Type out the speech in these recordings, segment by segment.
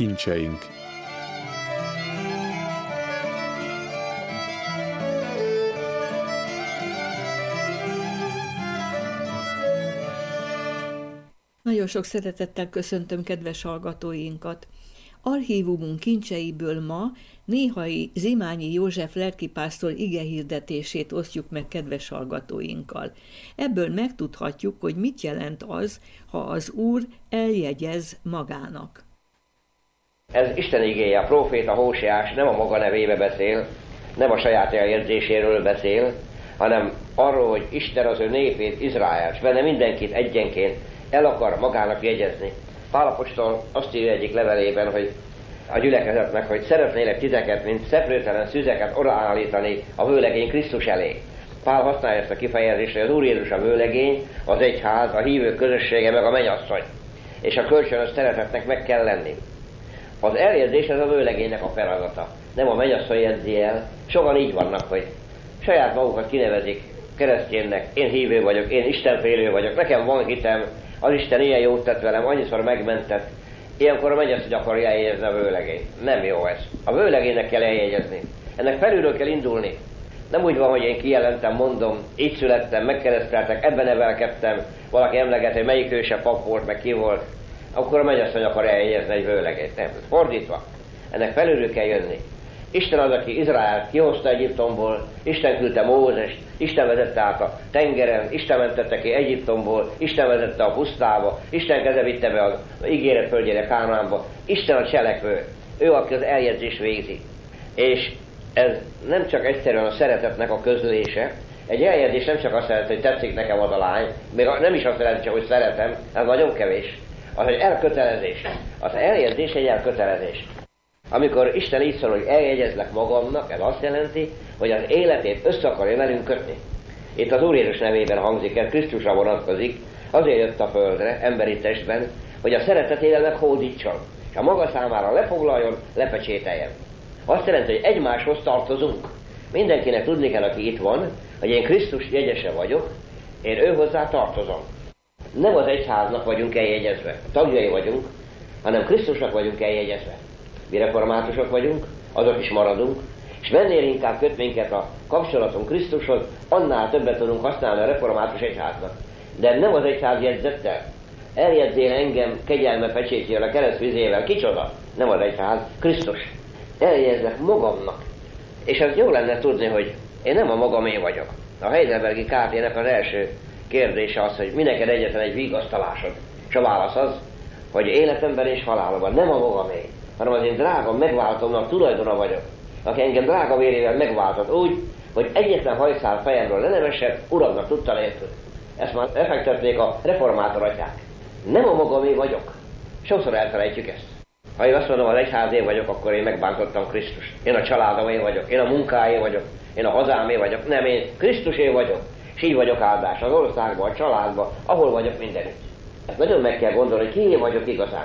kincseink. Nagyon sok szeretettel köszöntöm kedves hallgatóinkat. Archívumunk kincseiből ma Néhai Zimányi József lelkipásztor igehirdetését osztjuk meg kedves hallgatóinkkal. Ebből megtudhatjuk, hogy mit jelent az, ha az Úr eljegyez magának. Ez Isten igéje, a próféta Hóseás nem a maga nevébe beszél, nem a saját eljegyzéséről beszél, hanem arról, hogy Isten az ő népét, Izraelt, és benne mindenkit egyenként el akar magának jegyezni. Pál apostol azt írja egyik levelében, hogy a gyülekezetnek, hogy szeretnélek titeket, mint szeplőtelen szüzeket odaállítani a vőlegény Krisztus elé. Pál használja ezt a kifejezést, hogy az Úr Jézus a vőlegény, az egyház, a hívők közössége, meg a mennyasszony. És a kölcsönös szeretetnek meg kell lenni. Az eljegyzés ez a vőlegénynek a feladata. Nem a mennyasszony jegyzi el. Sokan így vannak, hogy saját magukat kinevezik kereszténynek, én hívő vagyok, én istenfélő vagyok, nekem van hitem, az Isten ilyen jót tett velem, annyiszor megmentett. Ilyenkor a mennyasszony akarja eljegyezni a vőlegényt. Nem jó ez. A vőlegénynek kell eljegyezni. Ennek felülről kell indulni. Nem úgy van, hogy én kijelentem, mondom, így születtem, megkereszteltek, ebben nevelkedtem, valaki emleget, hogy melyik őse pap volt, meg ki volt, akkor a mennyasszony akar eljegyezni egy vőlegényt. Nem, fordítva. Ennek felülről kell jönni. Isten az, aki Izraelt kihozta Egyiptomból, Isten küldte Mózest, Isten vezette át a tengeren, Isten mentette ki Egyiptomból, Isten vezette a pusztába, Isten keze vitte be az ígéret földjére, Kánaánba. Isten a cselekvő, ő, aki az eljegyzés végzi. És ez nem csak egyszerűen a szeretetnek a közlése, egy eljegyzés nem csak azt jelenti, hogy tetszik nekem az a lány, még nem is azt jelenti, hogy szeretem, ez nagyon kevés. Az egy elkötelezés. Az eljegyzés egy elkötelezés. Amikor Isten így szól, hogy eljegyezlek magamnak, ez azt jelenti, hogy az életét össze akarja velünk kötni. Itt az Úr Jézus nevében hangzik, ez Krisztusra vonatkozik, azért jött a földre, emberi testben, hogy a szeretetével meghódítson, és a maga számára lefoglaljon, lepecsételjen. Azt jelenti, hogy egymáshoz tartozunk. Mindenkinek tudni kell, aki itt van, hogy én Krisztus jegyese vagyok, én ő hozzá tartozom. Nem az egyháznak vagyunk eljegyezve, tagjai vagyunk, hanem Krisztusnak vagyunk eljegyezve. Mi reformátusok vagyunk, azok is maradunk, és mennél inkább köt minket a kapcsolatunk Krisztushoz, annál többet tudunk használni a református egyháznak. De nem az egyház jegyzettel. Eljegyzél engem kegyelme pecsétjével, a keresztvizével, kicsoda? Nem az egyház, Krisztus. Eljegyezlek magamnak. És az jó lenne tudni, hogy én nem a magamé vagyok. A Heidelbergi KT-nek az első kérdése az, hogy mi neked egyetlen egy vigasztalásod. És a válasz az, hogy életemben és halálomban nem a magamé, hanem az én drága megváltomnak tulajdona vagyok, aki engem drága vérével megváltott úgy, hogy egyetlen hajszál fejemről le nem esett, Uramnak tudta nélkül. Ezt már lefektették a reformátor atyák. Nem a magamé vagyok. Sokszor elfelejtjük ezt. Ha én azt mondom, az egyházé vagyok, akkor én megbántottam Krisztust. Én a családomé vagyok, én a munkáé vagyok, én a hazámé vagyok. Nem, én Krisztusé vagyok. És így vagyok áldás az országban, a családban, ahol vagyok mindenütt. Ezt nagyon meg kell gondolni, hogy kié vagyok igazán.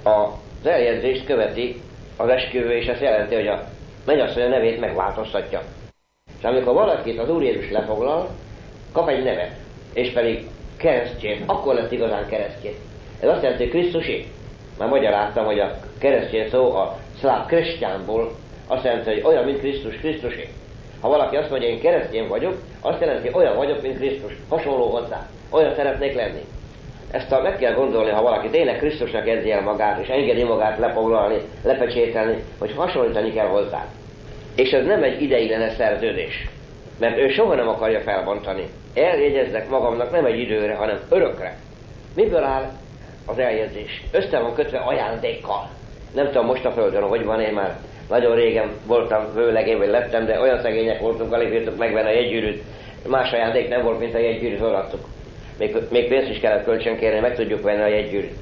Az eljegyzést követi az esküvő, és ez jelenti, hogy a mennyasszony a nevét megváltoztatja. És amikor valakit az Úr Jézus lefoglal, kap egy nevet, és pedig keresztjén, akkor lesz igazán keresztjén. Ez azt jelenti, hogy Krisztusé. Már magyaráztam, hogy a keresztjén szó a szláv kristjánból azt jelenti, hogy olyan, mint Krisztus, Krisztusé. Ha valaki azt mondja, én keresztjén vagyok, azt jelenti, hogy olyan vagyok, mint Krisztus, hasonló hozzá. Olyan szeretnék lenni. Ezt meg kell gondolni, ha valaki tényleg Krisztusnak érzi el magát, és engedi magát lefoglalni, lepecsételni, hogy hasonlítani kell hozzá. És ez nem egy ideiglenes szerződés, mert ő soha nem akarja felbontani. Eljegyeznek magamnak nem egy időre, hanem örökre. Miből áll az eljegyzés? Össze van kötve ajándékkal. Nem tudom most a földön, hogy van, én már nagyon régen voltam vőlegény, vagy lettem, de olyan szegények voltunk, alig bírtuk megvenni a jegygyűrűt. Más ajándék nem volt, mint a jegygyűrűt odaadtuk. Még pénzt is kellett kölcsönkérni, meg tudjuk venni a jegygyűrűt.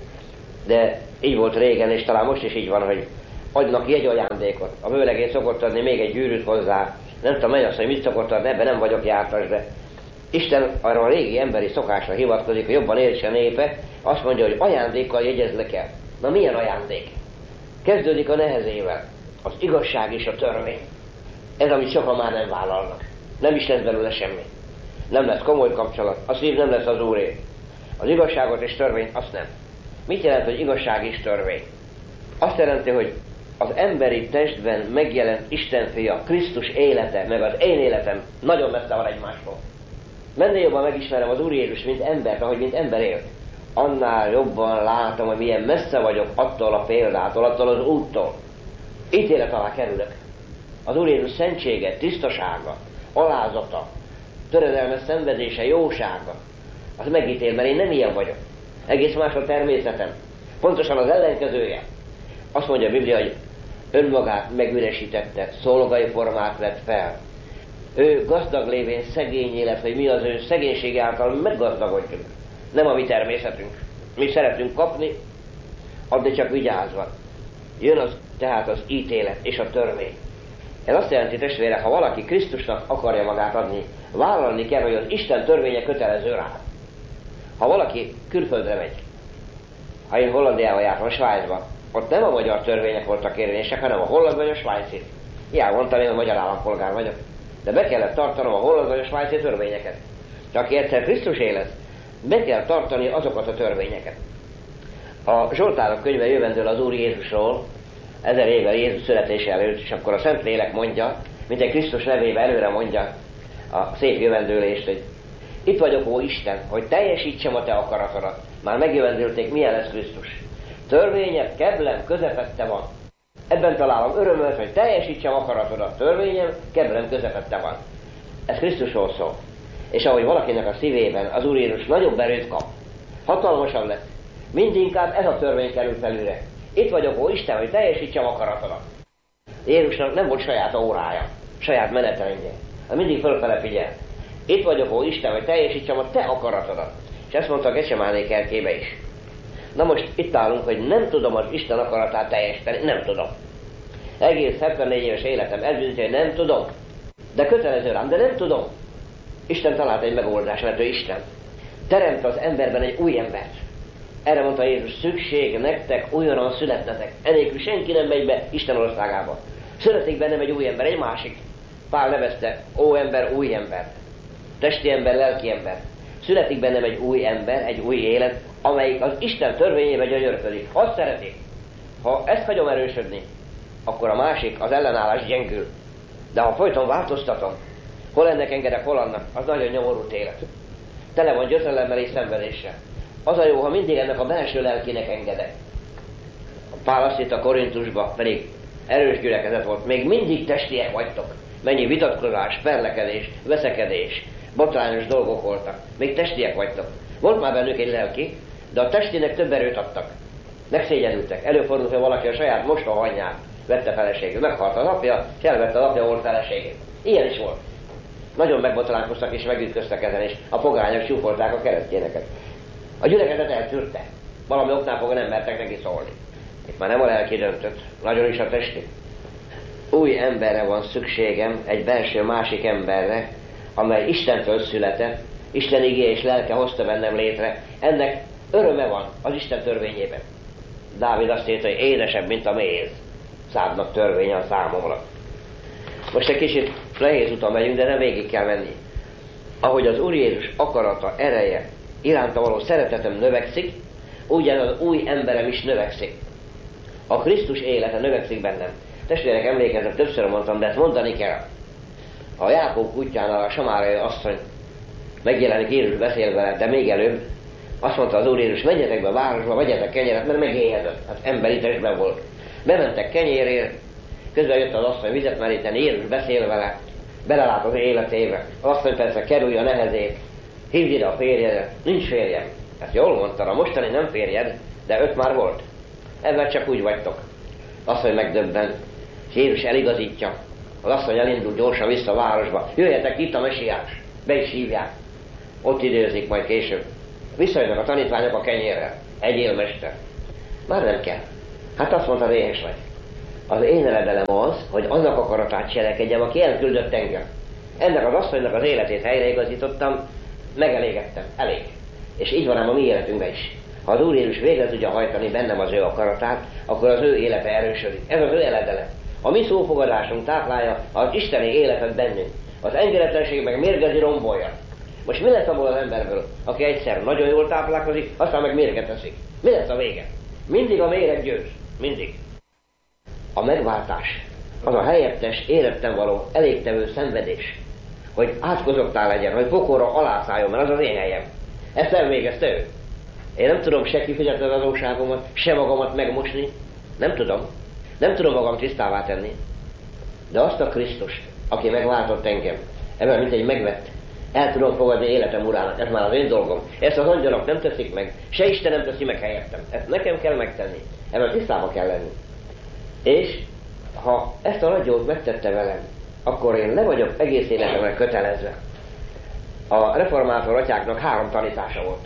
De így volt régen, és talán most is így van, hogy adnak jegyajándékot. A vőlegény szokott adni még egy gyűrűt hozzá. Nem tudom, hogy mit szokott adni, ebben nem vagyok jártas, de Isten arra a régi emberi szokásra hivatkozik, hogy jobban értse népe, azt mondja, hogy ajándékkal jegyezlek el. Na milyen ajándék? Kezdődik a nehezével. Az igazság és a törvény. Ez, amit sokan már nem vállalnak. Nem is lesz belőle semmi. Nem lesz komoly kapcsolat, a szív nem lesz az Úré. Az igazságot és törvényt azt nem. Mit jelent, hogy igazság és törvény? azt jelenti, hogy az emberi testben megjelent Isten fia, Krisztus élete, meg az én életem nagyon messze van egymástól. Mennél jobban megismerem az Úr Jézus, mint embert, ahogy mint ember élt, annál jobban látom, hogy milyen messze vagyok attól a példától, attól az úttól. Ítélet alá kerülök. Az Úr Jézus szentsége, tisztasága, alázata, töredelme, szenvedése, jósága, az megítél, mert én nem ilyen vagyok. Egész más a természetem. Pontosan az ellenkezője. Azt mondja a Biblia, hogy önmagát megüresítette, szolgai formát vett fel. Ő gazdag lévén szegényé lett, hogy mi az ő szegénység által meggazdagodjunk. Nem a mi természetünk. Mi szeretünk kapni, addig csak vigyázva. Jön tehát az ítélet és a törvény. Ez azt jelenti, testvérek, ha valaki Krisztusnak akarja magát adni, vállalni kell, hogy az Isten törvénye kötelező rá. Ha valaki külföldre megy, ha én Hollandiába jártam, Svájcba, ott nem a magyar törvények voltak érvényesek, hanem a holland vagy a svájci. Hiába mondtam, én a magyar állampolgár vagyok. De be kellett tartanom a holland vagy a svájci törvényeket. Csak egyszer Krisztus élet, be kell tartani azokat a törvényeket. A Zsoltárok könyve jövendől az Úr Jézusról, 1000 évvel Jézus születése előtt, és akkor a Szentlélek mondja, mint egy Krisztus nevében előre mondja a szép jövendőlést, hogy itt vagyok, ó Isten, hogy teljesítsem a te akaratodat. Már megjövendőlték, milyen lesz Krisztus. Törvényem, keblem közepette van. Ebben találom örömöt, hogy teljesítsem akaratodat. Törvényem, keblem közepette van. Ez Krisztusról szól. És ahogy valakinek a szívében az Úr Jézus nagyobb erőt kap, hatalmasabb lesz, mindinkább ez a törvény kerül felülre. Itt vagyok, ó Isten, hogy teljesítsem akaratodat. Jézusnak nem volt saját órája, saját menetrendje. Mindig fölfele figyel. Itt vagyok, ó Isten, hogy teljesítsem a te akaratodat. És ezt mondta a Getsemáné kertjébe is. Na most itt állunk, hogy nem tudom az Isten akaratát teljesíteni, nem tudom. Egész 74 éves életem elbizonyítja, hogy nem tudom. De kötelező rám, de nem tudom. Isten talált egy megoldást, mert ő Isten. Teremt az emberben egy új embert. Erre mondta Jézus, szükség nektek olyanan születnetek. Enélkül senki nem megy be Isten országába. Születik bennem egy új ember, egy másik. Pál nevezte, ó ember, új ember. Testi ember, lelki ember. Születik bennem egy új ember, egy új élet, amelyik az Isten törvényébe gyönyörködik. Azt szeretik. Ha ezt hagyom erősödni, akkor a másik, az ellenállás gyengül. De ha folyton változtatom, hol ennek engedek, hol annak, az nagyon nyomorult élet. Tele van gyötrelemmel és szenvedéssel. Az a jó, ha mindig ennek a belső lelkének engedek. Pál azt hitt a Korintusba, pedig erős gyülekezet volt, még mindig testiek vagytok. Mennyi vitatkozás, perlekedés, veszekedés, botrányos dolgok voltak. Még testiek vagytok. Volt már bennük egy lelki, de a testinek több erőt adtak. Megszégyenültek. Előfordult, hogy valaki a saját mostoha anyját vette feleségül. Meghalt az apja, és elvette az apja volt feleségét. Ilyen is volt. Nagyon megbotránkoztak és megütköztek ezen, és a pogányok csúfolták a keresztényeket. A gyülekezet eltűrte. Valami oknál fogva nem mertek neki szólni. Itt már nem a lelki döntött, nagyon is a testi. Új emberre van szükségem, egy belső másik emberre, amely Istentől született, Isten igéje és lelke hozta bennem létre. Ennek öröme van az Isten törvényében. Dávid azt írta, hogy édesebb, mint a méz. Szádnak törvénye a számomra. Most egy kicsit nehéz úton megyünk, de nem végig kell menni. Ahogy az Úr Jézus akarata, ereje, iránta való szeretetem növekszik, ugyan az új emberem is növekszik. A Krisztus élete növekszik bennem. Testvérek, emlékeznek, többször mondtam, de ezt mondani kell. A Jákob útjánál a samárai asszony megjelenik, Jézus beszél vele, de még előbb azt mondta az Úr Jézus, menjetek be a városba, vegyetek kenyeret, mert megéhezett. Hát emberi testben volt. Bementek kenyérért, közben jött az asszony vizet meríteni, Jézus beszél vele, belelát az életébe. Az asszony persze kerülje a nehezét, hívd ide a férjedet, nincs férjem. Ezt jól mondta, a mostani nem férjed, de 5 már volt. Ezzel csak úgy vagytok. Az asszony megdöbben, és Jézus eligazítja. Az asszony elindul gyorsan vissza a városba. Jöjjetek, itt a mesiás. Be is hívják. Ott időzik majd később. Visszajönnek a tanítványok a kenyérrel. Egyél, mester. Már nem kell. Hát azt mondta, éhes vagy. Az én eredelem az, hogy annak akaratát cselekedjem, aki elküldött engem. Ennek az asszonynak az életét helyreigazítottam, megelégettem. Elég. És így van ám a mi életünkben is. Ha az Úr Jézus végre tudja hajtani bennem az ő akaratát, akkor az ő élete erősödik. Ez az ő eredele. A mi szófogadásunk táplálja az isteni életet bennünk. Az engedetlenség meg mérgezi, rombolja. Most mi lesz abból az emberből, aki egyszer nagyon jól táplálkozik, aztán meg mérget teszik? Mi lesz a vége? Mindig a méreg győz. Mindig. A megváltás, az a helyettes, érettem való, elégtevő szenvedés, hogy átkozottá legyen, hogy pokorra alászálljon, mert az az én helyem. Ezt elvégezte ő. Én nem tudom se kifizetni az adósságomat, se magamat megmosni. Nem tudom. Nem tudom magam tisztává tenni. De azt a Krisztust, aki megváltott engem, ebben mint egy megvett, el tudom fogadni életem urának. Ez már az én dolgom. Ezt az angyalok nem teszik meg, se Isten nem teszi meg helyettem. Ezt nekem kell megtenni. Ebben tisztában kell lenni. És ha ezt a nagy jót megtette velem, akkor én le vagyok egész életemre kötelezve. A reformátor atyáknak 3 tanítása volt.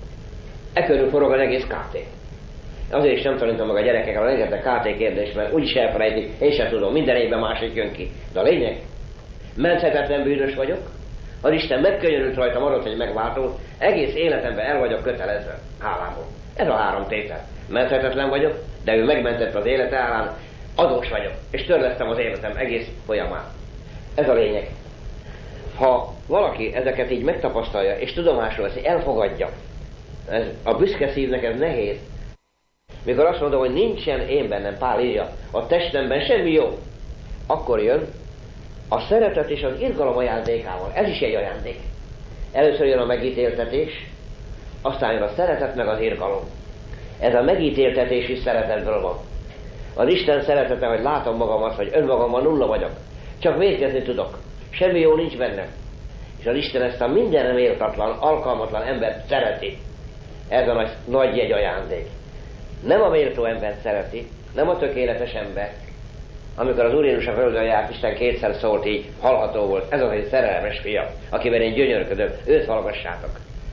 E körül forog az egész KT. Azért is nem tanítom meg a gyerekekre a rengeteg KT kérdést, mert úgyis elfelejtik, én sem tudom, minden évben másik jön ki. De a lényeg, menthetetlen bűnös vagyok, az Isten megkönyörült rajtam, adott egy megváltót, egész életemben el vagyok kötelezve, hálából. Ez a 3 tétel. Menthetetlen vagyok, de ő megmentett az élete állán, adós vagyok, és törlesztem az életem egész folyamán. Ez a lényeg. Ha valaki ezeket így megtapasztalja, és tudomásul veszi, elfogadja, ez, a büszke szívnek ez nehéz. Mikor azt mondom, hogy nincsen én bennem, Pál írja, a testemben semmi jó, akkor jön a szeretet és az irgalom ajándékával. Ez is egy ajándék. Először jön a megítéltetés, aztán jön a szeretet meg az irgalom. Ez a megítéltetés is szeretetből van. Az Isten szeretete, hogy látom magamat, hogy önmagammal nulla vagyok. Csak vétkezni tudok. Semmi jó nincs bennem. És az Isten ezt a mindenre méltatlan, alkalmatlan embert szereti. Ez a nagy jegy ajándék. Nem a méltó embert szereti, nem a tökéletes embert. Amikor az Úr Jézus a földön járt, Isten 2-szer szólt így, hallható volt, ez az egy szerelmes fiam, akiben én gyönyörködöm, őt hallgassátok.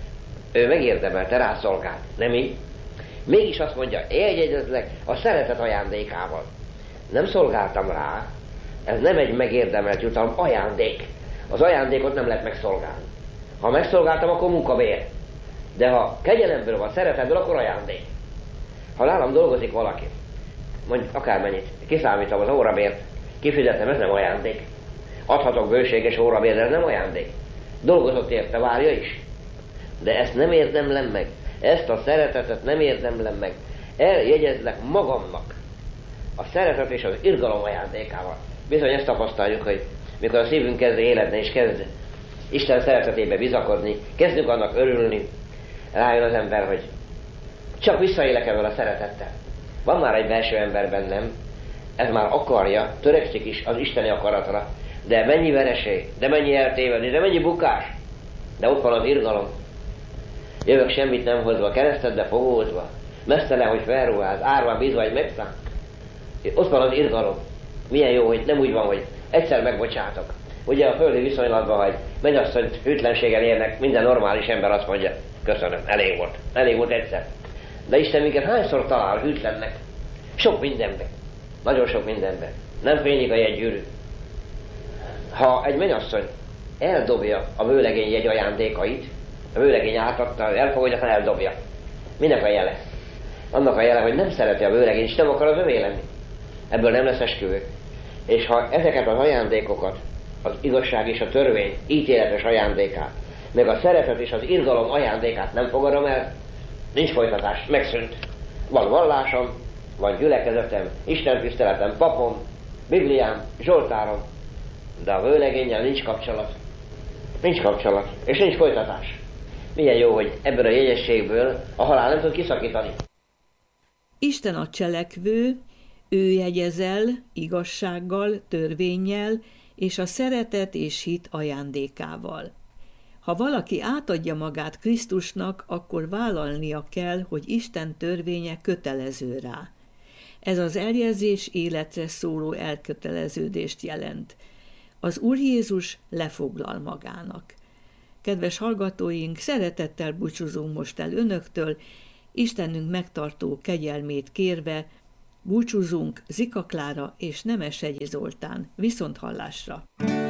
Ő megérdemelte, rászolgált, nem így? Mégis azt mondja, éljegyezlek a szeretet ajándékával. Nem szolgáltam rá, ez nem egy megérdemelt jutalom, ajándék. Az ajándékot nem lehet megszolgálni. Ha megszolgáltam, akkor munkabér. De ha kegyelemből van, szeretetből, akkor ajándék. Ha nálam dolgozik valaki, mondjuk akármennyit, kiszámítom az órabért, kifizetem, ez nem ajándék. Adhatok bőséges órabért, de ez nem ajándék. Dolgozott érte, várja is. De ezt nem érdemlem meg. Ezt a szeretetet nem érdemlem meg. Eljegyezlek magamnak a szeretet és az irgalom ajándékával. Bizony ezt tapasztaljuk, hogy mikor a szívünk kezd éledni és kezd Isten szeretetébe bizakodni, kezdünk annak örülni, rájön az ember, hogy csak visszaélek ebből a szeretettel. Van már egy belső ember bennem, ez már akarja, törekszik is az isteni akaratra, de mennyi vereség, de mennyi eltévedés, de mennyi bukás. De ott van az irgalom. Jövök semmit nem hozva, keresztedbe fogózva, mesztelen, hogy felruház, árván bízva egy megszám. Ott van az irgalom. Milyen jó, hogy nem úgy van, hogy egyszer megbocsátok. Ugye a földi viszonylatban, hogy mennyasszonyt hűtlenséggel érnek, minden normális ember azt mondja, köszönöm, elég volt. Elég volt egyszer. De Isten minket hányszor talál hűtlennek? Sok mindenben. Nagyon sok mindenben. Nem fénylik a jegygyűrű. Ha egy mennyasszony eldobja a vőlegény jegy ajándékait, a vőlegény átadta, elfogadja, ha eldobja. Minek a jele? Annak a jele, hogy nem szereti a vőlegény, és nem akar az övé lenni. Ebből nem lesz esküvő. És ha ezeket az ajándékokat, az igazság és a törvény ítéletes ajándékát, meg a szeretet és az irgalom ajándékát nem fogadom el, nincs folytatás, megszűnt. Van vallásom, van gyülekezetem, istentiszteletem, papom, bibliám, zsoltárom, de a vőlegénnyel nincs kapcsolat. Nincs kapcsolat, és nincs folytatás. Milyen jó, hogy ebből a jegyességből a halál nem tud kiszakítani. Isten a cselekvő, ő jegyezel igazsággal, törvénnyel és a szeretet és hit ajándékával. Ha valaki átadja magát Krisztusnak, akkor vállalnia kell, hogy Isten törvénye kötelező rá. Ez az eljegyzés életre szóló elköteleződést jelent. Az Úr Jézus lefoglal magának. Kedves hallgatóink, szeretettel búcsúzunk most el önöktől, Istenünk megtartó kegyelmét kérve, búcsúzunk Zika Klára és Nemeshegyi Zoltán. Viszonthallásra!